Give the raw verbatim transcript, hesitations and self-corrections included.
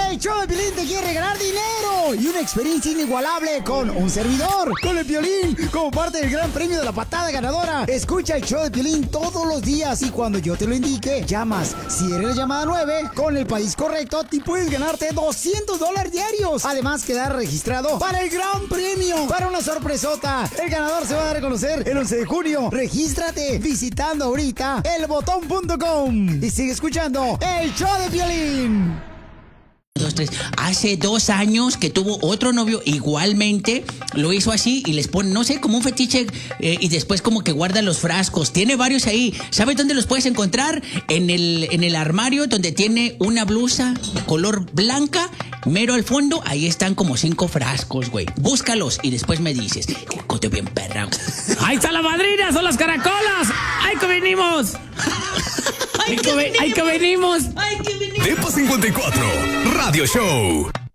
El show de Piolín te quiere regalar dinero y una experiencia inigualable con un servidor, con el Piolín, como parte del gran premio de la patada ganadora. Escucha el show de Piolín todos los días y cuando yo te lo indique, llamas. Si eres la llamada nueve, con el país correcto, te puedes ganarte doscientos dólares diarios. Además, quedar registrado para el gran premio, para una sorpresota. El ganador se va a dar a conocer el once de junio. Regístrate visitando ahorita el botón punto com y sigue escuchando el show de Piolín. Dos, tres. Hace dos años que tuvo otro novio, igualmente lo hizo así y les pone, no sé, como un fetiche eh, y después como que guarda los frascos. Tiene varios ahí. ¿Sabes dónde los puedes encontrar? En el, en el armario donde tiene una blusa color blanca, mero al fondo, ahí están como cinco frascos, güey. Búscalos y después me dices. Cote bien perra. ¡Ahí está la madrina! ¡Son las caracolas! ¡Ay, que venimos! ¡Ay, que, ve- ay, que venimos! ¡Ay, que venimos! Depa cincuenta y cuatro, Radio Show.